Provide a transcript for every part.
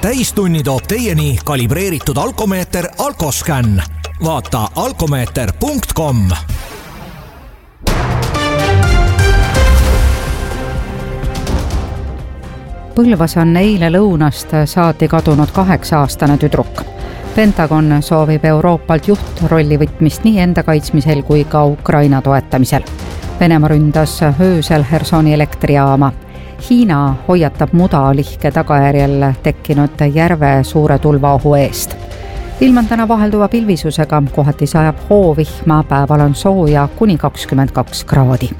täistunni toob teieni kalibreeritud alkomeeter Alkoscan. Vaata alkomeeter.com. Põlvas on eile lõunast saati kadunud 8-aastane tüdruk. Pentagon soovib Euroopalt juhtrolli võtmist nii enda kaitsmisel kui ka Ukraina toetamisel. Venemaa ründas öösel Hersoni elektrijaama. Hiina hoiatab mudalihke tagajärjel tekkinud järve suure tulvaohu eest. Ilm on täna vahelduva pilvisusega, kohati sajab hoovihma, päeval on sooja kuni 22 kraadi.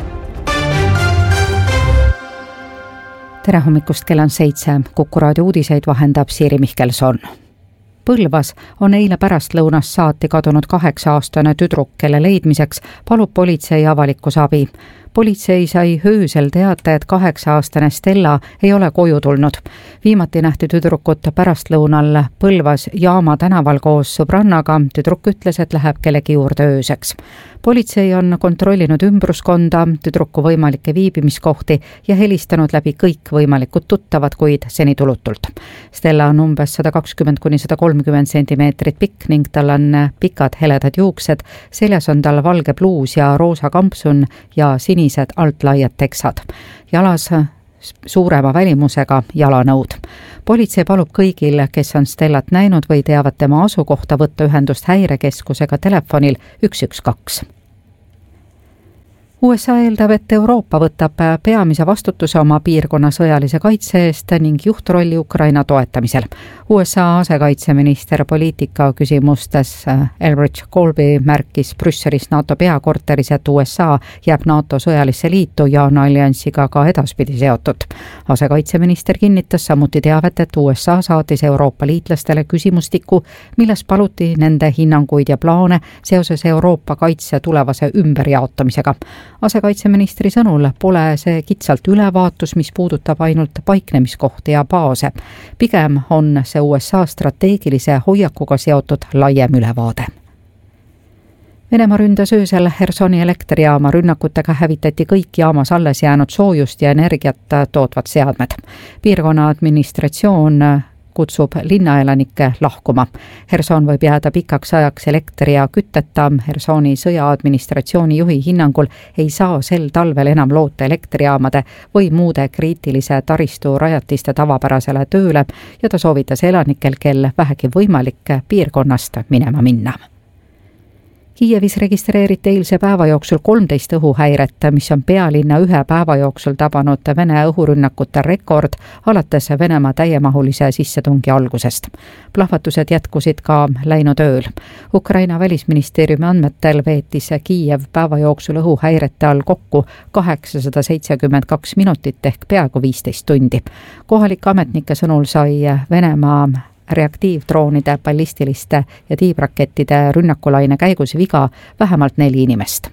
Tere hommikust, kell on 7. Kuku raadio uudiseid vahendab Siiri Mihkelson. Põlvas on eile pärastlõunast saati kadunud 8-aastane tüdruk, kelle leidmiseks palub politsei avalikus abi. Politsei sai öösel teada, et 8-aastane Stella ei ole koju tulnud. Viimati nähti tüdrukut pärastlõunal Põlvas Jaama tänaval koos sõbrannaga. Tüdruk ütles, et läheb kellegi juurde ööseks. Politsei on kontrollinud ümbruskonda, tüdruku võimalikke viibimiskohti ja helistanud läbi kõik võimalikud tuttavad, kuid seni tulutult. Stella on umbes 120–130 sentimeetrit pikk ning tal on pikad heledad juuksed, seljas on tal valge bluus ja roosa kampsun ja sinised altlaiad teksad. Jalas suurema välimusega jalanõud. Politsei palub kõigil, kes on Stellat näinud või teavad tema asukohta, võtta ühendust häirekeskusega telefonil 112. USA eeldab, et Euroopa võtab peamise vastutuse oma piirkonna sõjalise kaitse eest ning juhtrolli Ukraina toetamisel. USA asekaitseminister poliitika küsimustes Elbridge Colby märkis Brüsselis NATO peakorteris, et USA jääb NATO sõjalisse liitu ja on alliansiga ka edaspidi seotud. Asekaitseminister kinnitas samuti teavet, et USA saatis Euroopa liitlastele küsimustiku, milles paluti nende hinnanguid ja plaane seoses Euroopa kaitse tulevase ümberjaotamisega. Asekaitseministri sõnul pole see kitsalt ülevaatus, mis puudutab ainult paiknemiskohti ja baase. Pigem on see USA strateegilise hoiakuga seotud laiem ülevaade. Venemaa ründas öösel Hersoni elektrijaama. Rünnakutega hävitati kõik jaamas alles jäänud soojust ja energiat tootvad seadmed. Piirkonna administratsioon kutsub linnaelanikke lahkuma. Herson võib jääda pikaks ajaks elektri ja kütteta. Hersoni sõjaadministratsiooni juhi hinnangul ei saa sel talvel enam loota elektrijaamade või muude kriitilise taristu rajatiste tavapärasele tööle ja ta soovitas elanikel, kel vähegi võimalik, piirkonnast minema minna. Kiievis registreeriti eilse päeva jooksul 13 õhuhäiret, mis on pealinna ühe päeva jooksul tabanud Vene õhurünnakute rekord alates Venemaa täiemahulise sissetungi algusest. Plahvatused jätkusid ka läinud ööl. Ukraina välisministeeriumi andmetel veetis Kiiev päeva jooksul õhuhäirete all kokku 872 minutit ehk peaaegu 15 tundi. Kohalike ametnike sõnul sai Venemaa reaktiivdroonide, ballistiliste ja tiibrakettide rünnakulaine käigus viga vähemalt 4 inimest.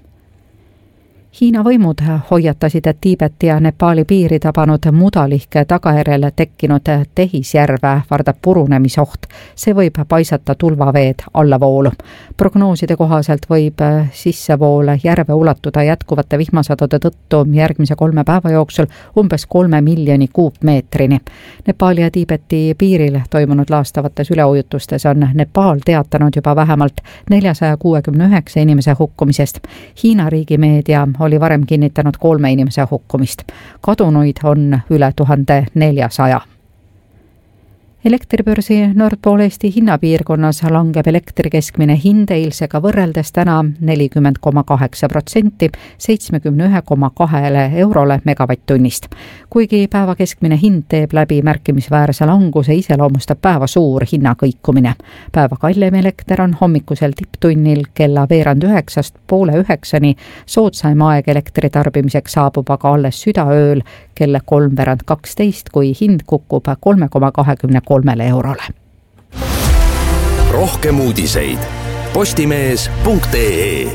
Hiina võimud hoiatasid, et Tiibeti ja Nepaali piiri tabanud mudalihke tagajärjel tekkinud tehisjärve ähvardab purunemisoht. See võib paisata tulvaveed allavoolu. Prognooside kohaselt võib sissevool järve ulatuda jätkuvate vihmasadude tõttu järgmise 3 päeva jooksul umbes 3 miljoni kuupmeetrini. Nepaali ja Tiibeti piiril toimunud laastavates üleujutustes on Nepaal teatanud juba vähemalt 469 inimese hukkumisest. Hiina riigimeedia oli varem kinnitanud 3 inimese hukkumist. Kadunuid on üle 1400. Elektribörsi Nordpool Eesti hinnapiirkonnas langeb elektri keskmine hind eilsega võrreldes täna 40,8%, 71,2 eurole megavatt-tunnist. Kuigi päeva keskmine hind teeb läbi märkimisväärse languse, iseloomustab päeva suur hinnakõikumine. Päeva kallim elekter on hommikusel tipptunnil kella 8:30–9:00. Soodsaim aeg elektri tarbimiseks saabub aga alles südaööl kella 11:12, kui hind kukub 3,23 eurole. Rohkem uudiseid postimees.ee.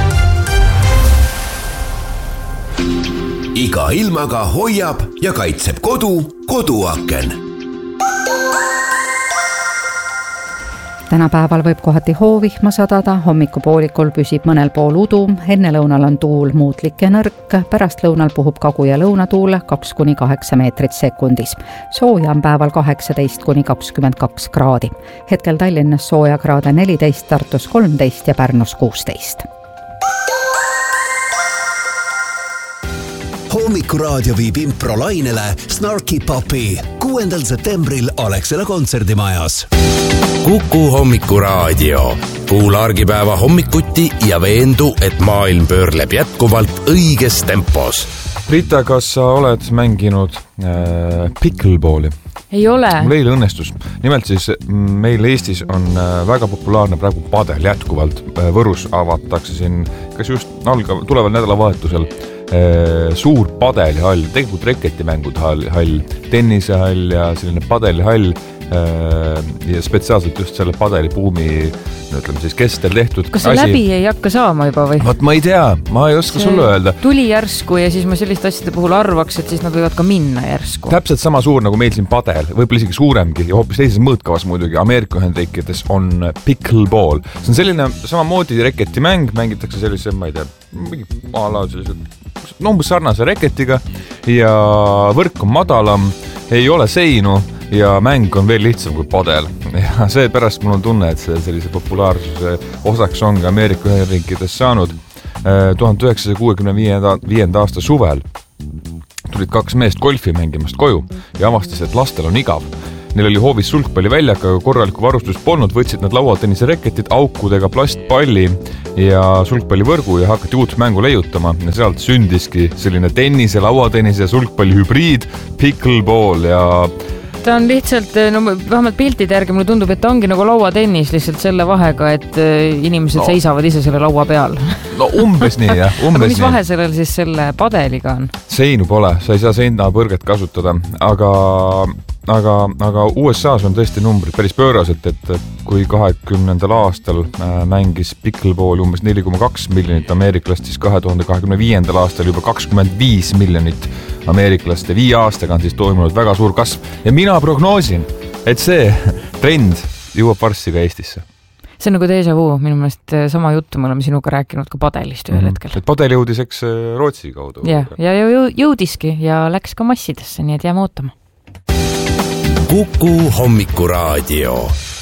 Iga ilmaga hoiab ja kaitseb koduaken. Tänapäeval võib kohati hoovihma sadada, hommikupoolikul püsib mõnel pool udu, enne lõunal on tuul muutlik ja nõrk, pärast lõunal puhub kagu- ja lõunatuul 2–8 meetrit sekundis. Sooja on päeval 18–22 kraadi. Hetkel Tallinnas sooja kraade 14, Tartus 13 ja Pärnus 16. Hommikuraadio viib improlainele Snarky Puppy 6. septembril Alexela kontserdimajas. Kuku Hommikuraadio. Kuula argipäeva hommikuti ja veendu, et maailm pöörleb jätkuvalt õiges tempos. Rita, kas sa oled mänginud pickleballi? Ei ole. Mul eile õnnestus. Nimelt siis meil Eestis on väga populaarne praegu padel jätkuvalt. Võrus avatakse siin, kas just tuleval nädalavahetusel suur padelihall, tegelikult reketimängud hall, tennisehall ja selline padelihall ja spetsiaalselt just selle padelipuumi, ütleme siis kestel tehtud. Kas see läbi ei hakka saama juba või? Vaat ma ei tea, ma ei oska sulle öelda. Tuli järsku ja siis ma selliste asjade puhul arvaks, et siis nad võivad ka minna järsku. Täpselt sama suur nagu meil siin padel, võib-olla isegi suuremgi ja hoopis teises mõõtkavas muidugi. Ameerika Ühendriikides on pickleball. See on selline samamoodi reketimäng, mängitakse sellise, ma ei tea, mingi ala umbes sarnase reketiga ja võrk on madalam, ei ole seinu ja mäng on veel lihtsam kui padel. Ja seepärast mul on tunne, et see sellise populaarsuse osaks ongi Ameerika Ühendriikides saanud. 1965. aasta suvel tulid 2 meest golfi mängimast koju ja avastas, et lastel on igav. Neil oli hoovis sulgpalliväljak, aga korralikku varustust polnud, võtsid nad lauatennise reketid, aukudega plastpalli ja sulgpallivõrgu ja hakati uut mängu leiutama. Ja sealt sündiski selline tennise, lauatennise ja sulgpalli hübriid, pickleball ja ta on lihtsalt, no vähemalt piltide järgi mulle tundub, et ta ongi nagu lauatennis lihtsalt selle vahega, et inimesed seisavad ise selle laua peal. No umbes nii, jah. Aga mis vahe sellel siis selle padeliga on? Seinu pole, sa ei saa seinapõrget kasutada, aga USA-s on tõesti numbrid päris pööraselt, et kui 20. aastal mängis pickleball umbes 4,2 miljonit ameeriklast, siis 2025. aastal juba 25 miljonit ameeriklast ja 5 aastaga on siis toimunud väga suur kasv. Ja mina prognoosin, et see trend jõuab varsti ka Eestisse. See on nagu déjà vu, minu meelest sama juttu me oleme sinuga rääkinud ka padelist ühel hetkel. Et padel jõudis eks Rootsi kaudu. Ja jõudiski ja läks ka massidesse, nii et jääme ootama. Kuku Hommikuraadio.